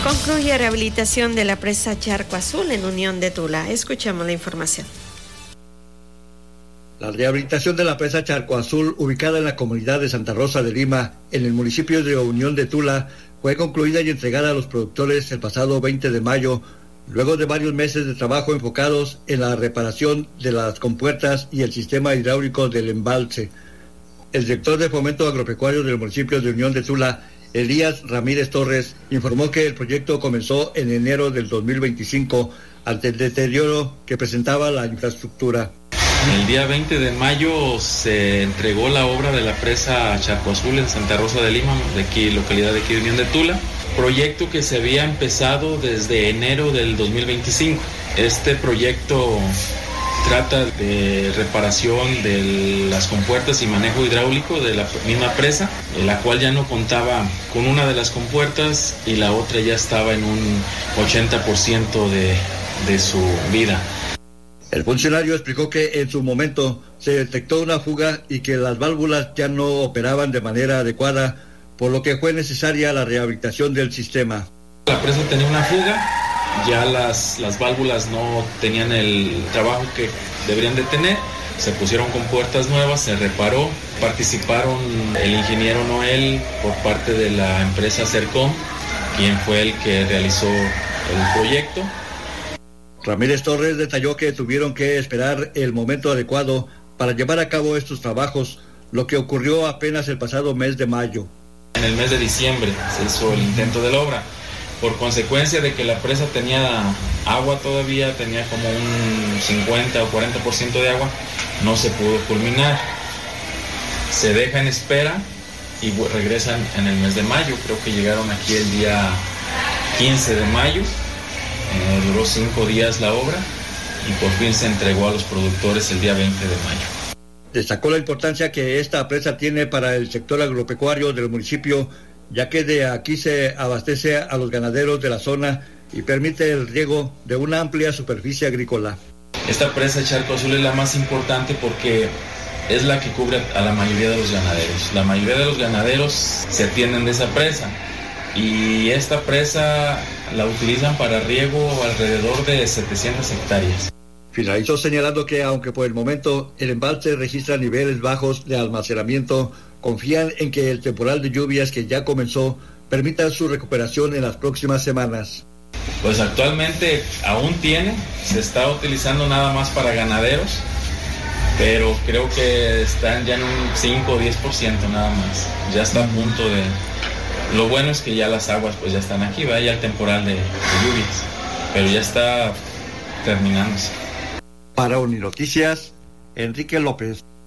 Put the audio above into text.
Concluye rehabilitación de la presa Charco Azul en Unión de Tula. Escuchemos la información. La rehabilitación de la presa Charco Azul, ubicada en la comunidad de Santa Rosa de Lima, en el municipio de Unión de Tula, fue concluida y entregada a los productores el pasado 20 de mayo, luego de varios meses de trabajo enfocados en la reparación de las compuertas y el sistema hidráulico del embalse. El director de Fomento Agropecuario del municipio de Unión de Tula, Elías Ramírez Torres, informó que el proyecto comenzó en enero del 2025 ante el deterioro que presentaba la infraestructura. El día 20 de mayo se entregó la obra de la presa Charco Azul en Santa Rosa de Lima, de aquí, localidad de aquí de Unión de Tula, proyecto que se había empezado desde enero del 2025. Este proyecto trata de reparación de las compuertas y manejo hidráulico de la misma presa, la cual ya no contaba con una de las compuertas y la otra ya estaba en un 80% de su vida. El funcionario explicó que en su momento se detectó una fuga y que las válvulas ya no operaban de manera adecuada, por lo que fue necesaria la rehabilitación del sistema. La presa tenía una fuga, ya las válvulas no tenían el trabajo que deberían de tener, se pusieron compuertas nuevas, se reparó, participaron el ingeniero Noel por parte de la empresa Cercom, quien fue el que realizó el proyecto. Ramírez Torres detalló que tuvieron que esperar el momento adecuado para llevar a cabo estos trabajos, lo que ocurrió apenas el pasado mes de mayo. En el mes de diciembre se hizo el intento de la obra. Por consecuencia de que la presa tenía agua todavía, tenía como un 50 o 40% de agua, no se pudo culminar. Se deja en espera y regresan en el mes de mayo. Creo que llegaron aquí el día 15 de mayo. Duró 5 días la obra y por fin se entregó a los productores el día 20 de mayo. Destacó la importancia que esta presa tiene para el sector agropecuario del municipio, ya que de aquí se abastece a los ganaderos de la zona y permite el riego de una amplia superficie agrícola. Esta presa Charco Azul es la más importante porque es la que cubre a la mayoría de los ganaderos. La mayoría de los ganaderos se atienden de esa presa y esta presa la utilizan para riego alrededor de 700 hectáreas. Finalizó señalando que aunque por el momento el embalse registra niveles bajos de almacenamiento, confían en que el temporal de lluvias que ya comenzó permita su recuperación en las próximas semanas. Pues actualmente aún se está utilizando nada más para ganaderos, pero creo que están ya en un 5 o 10% nada más. Ya está a punto de... Lo bueno es que ya las aguas pues ya están aquí, ya el temporal de lluvias, pero ya está terminándose. Para Uninoticias, Enrique López.